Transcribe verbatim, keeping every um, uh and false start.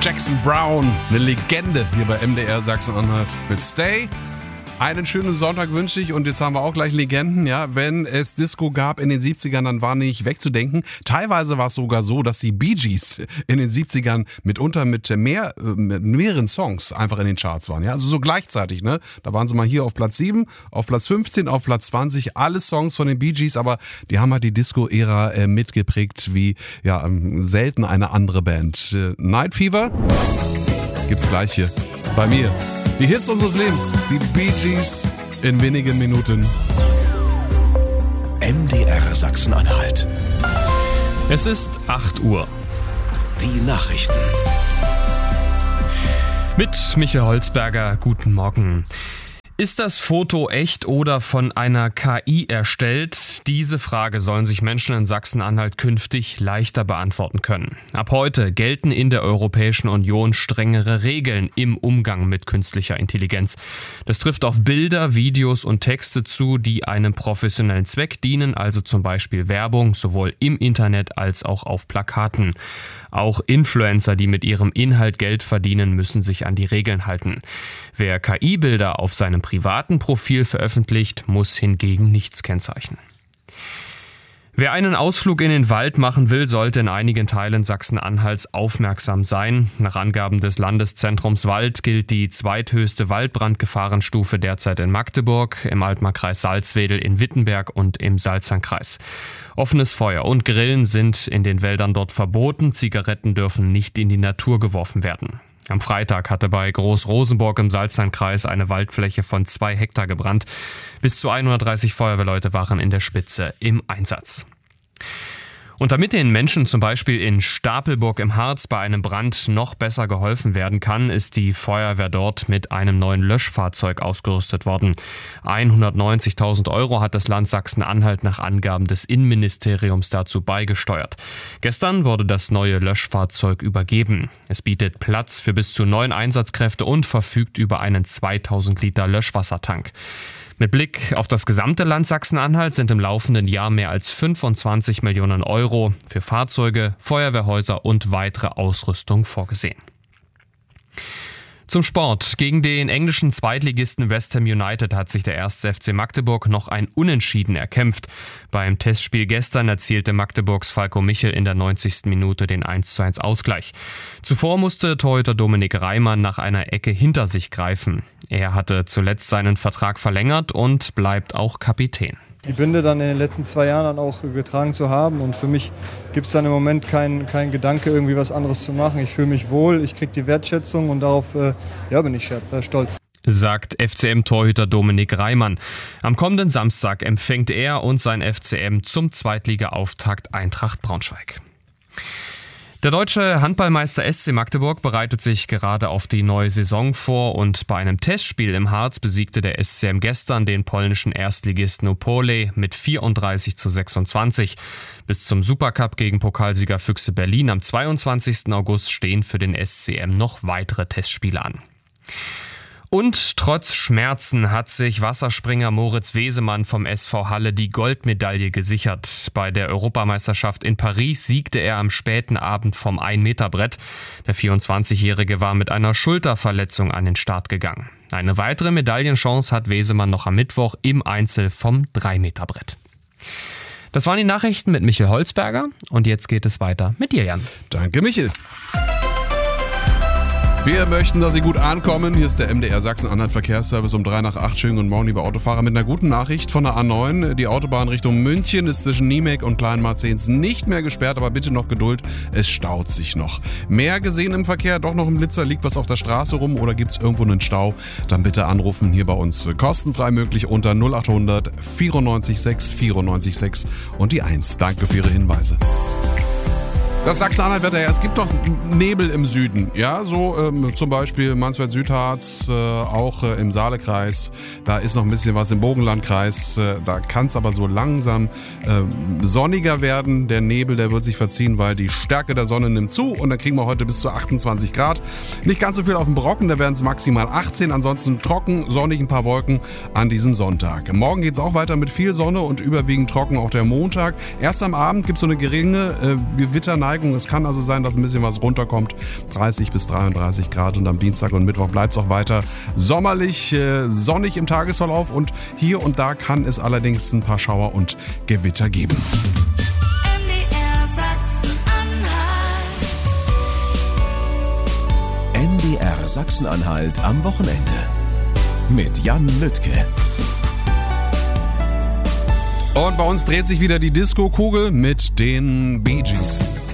Jackson Brown, eine Legende hier bei M D R Sachsen-Anhalt mit Stay. Einen schönen Sonntag wünsche ich und jetzt haben wir auch gleich Legenden, ja. Wenn es Disco gab in den siebzigern, dann war nicht wegzudenken. Teilweise war es sogar so, dass die Bee Gees in den siebzigern mitunter mit mehr, mit mehreren Songs einfach in den Charts waren, ja. Also so gleichzeitig, ne. Da waren sie mal hier auf Platz sieben, auf Platz fünfzehn, auf Platz zwanzig. Alle Songs von den Bee Gees, aber die haben halt die Disco-Ära äh, mitgeprägt wie, ja, ähm, selten eine andere Band. Äh, Night Fever gibt's gleich hier bei mir. Die Hits unseres Lebens, die Bee Gees in wenigen Minuten. M D R Sachsen-Anhalt. Es ist acht Uhr. Die Nachrichten. Mit Michael Holzberger, guten Morgen. Ist das Foto echt oder von einer K I erstellt? Diese Frage sollen sich Menschen in Sachsen-Anhalt künftig leichter beantworten können. Ab heute gelten in der Europäischen Union strengere Regeln im Umgang mit künstlicher Intelligenz. Das trifft auf Bilder, Videos und Texte zu, die einem professionellen Zweck dienen, also zum Beispiel Werbung, sowohl im Internet als auch auf Plakaten. Auch Influencer, die mit ihrem Inhalt Geld verdienen, müssen sich an die Regeln halten. Wer K I-Bilder auf seinem privaten Profil veröffentlicht, muss hingegen nichts kennzeichnen. Wer einen Ausflug in den Wald machen will, sollte in einigen Teilen Sachsen-Anhalts aufmerksam sein. Nach Angaben des Landeszentrums Wald gilt die zweithöchste Waldbrandgefahrenstufe derzeit in Magdeburg, im Altmarkkreis Salzwedel, in Wittenberg und im Salzernkreis. Offenes Feuer und Grillen sind in den Wäldern dort verboten. Zigaretten dürfen nicht in die Natur geworfen werden. Am Freitag hatte bei Groß-Rosenborg im Salzernkreis eine Waldfläche von zwei Hektar gebrannt. Bis zu hundertdreißig Feuerwehrleute waren in der Spitze im Einsatz. Und damit den Menschen zum Beispiel in Stapelburg im Harz bei einem Brand noch besser geholfen werden kann, ist die Feuerwehr dort mit einem neuen Löschfahrzeug ausgerüstet worden. hundertneunzigtausend Euro hat das Land Sachsen-Anhalt nach Angaben des Innenministeriums dazu beigesteuert. Gestern wurde das neue Löschfahrzeug übergeben. Es bietet Platz für bis zu neun Einsatzkräfte und verfügt über einen zweitausend Liter Löschwassertank. Mit Blick auf das gesamte Land Sachsen-Anhalt sind im laufenden Jahr mehr als fünfundzwanzig Millionen Euro für Fahrzeuge, Feuerwehrhäuser und weitere Ausrüstung vorgesehen. Zum Sport. Gegen den englischen Zweitligisten West Ham United hat sich der erste F C Magdeburg noch ein Unentschieden erkämpft. Beim Testspiel gestern erzielte Magdeburgs Falco Michel in der neunzigsten Minute den eins zu eins Ausgleich. Zuvor musste Torhüter Dominik Reimann nach einer Ecke hinter sich greifen. Er hatte zuletzt seinen Vertrag verlängert und bleibt auch Kapitän. Die Binde dann in den letzten zwei Jahren dann auch getragen zu haben und für mich gibt es dann im Moment keinen kein Gedanke, irgendwie was anderes zu machen. Ich fühle mich wohl, ich kriege die Wertschätzung und darauf äh, ja, bin ich äh, stolz. Sagt F C M-Torhüter Dominik Reimann. Am kommenden Samstag empfängt er und sein F C M zum Zweitliga-Auftakt Eintracht Braunschweig. Der deutsche Handballmeister S C Magdeburg bereitet sich gerade auf die neue Saison vor und bei einem Testspiel im Harz besiegte der S C M gestern den polnischen Erstligisten Opole mit vierunddreißig zu sechsundzwanzig. Bis zum Supercup gegen Pokalsieger Füchse Berlin am zweiundzwanzigsten August stehen für den S C M noch weitere Testspiele an. Und trotz Schmerzen hat sich Wasserspringer Moritz Wesemann vom S V Halle die Goldmedaille gesichert. Bei der Europameisterschaft in Paris siegte er am späten Abend vom ein-Meter-Brett. Der vierundzwanzigjährige war mit einer Schulterverletzung an den Start gegangen. Eine weitere Medaillenchance hat Wesemann noch am Mittwoch im Einzel vom drei-Meter-Brett. Das waren die Nachrichten mit Michael Holzberger und jetzt geht es weiter mit dir, Jan. Danke, Michael. Wir möchten, dass Sie gut ankommen. Hier ist der M D R Sachsen-Anhalt Verkehrsservice um drei nach acht. Schönen guten Morgen, liebe Autofahrer, mit einer guten Nachricht von der A neun. Die Autobahn Richtung München ist zwischen Niemek und Kleinmarzens nicht mehr gesperrt, aber bitte noch Geduld, es staut sich noch. Mehr gesehen im Verkehr, doch noch ein Blitzer, liegt was auf der Straße rum oder gibt es irgendwo einen Stau? Dann bitte anrufen hier bei uns kostenfrei möglich unter null achthundert vierundneunzig sechs vierundneunzig sechs und die eins. Danke für Ihre Hinweise. Das Sachsen-Anhalt-Wetter, ja, es gibt doch Nebel im Süden, ja, so ähm, zum Beispiel Mansfeld-Südharz, äh, auch äh, im Saalekreis, da ist noch ein bisschen was im Bogenlandkreis, äh, da kann es aber so langsam äh, sonniger werden, der Nebel, der wird sich verziehen, weil die Stärke der Sonne nimmt zu und dann kriegen wir heute bis zu achtundzwanzig Grad, nicht ganz so viel auf dem Brocken, da werden es maximal achtzehn, ansonsten trocken, sonnig, ein paar Wolken an diesem Sonntag. Morgen geht es auch weiter mit viel Sonne und überwiegend trocken, auch der Montag, erst am Abend gibt es so eine geringe äh, Gewitterneigung, Neigung. Es kann also sein, dass ein bisschen was runterkommt. dreißig bis dreiunddreißig Grad und am Dienstag und Mittwoch bleibt es auch weiter sommerlich, äh, sonnig im Tagesverlauf und hier und da kann es allerdings ein paar Schauer und Gewitter geben. M D R Sachsen-Anhalt. M D R Sachsen-Anhalt am Wochenende mit Jan Lüttke. Und bei uns dreht sich wieder die Disco-Kugel mit den Bee Gees.